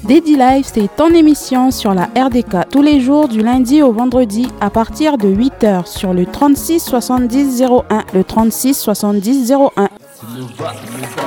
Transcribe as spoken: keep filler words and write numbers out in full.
Daddy Life, c'est ton émission sur la R D K tous les jours du lundi au vendredi à partir de huit heures sur le trente-six soixante-dix zéro un, le trente-six soixante-dix zéro un.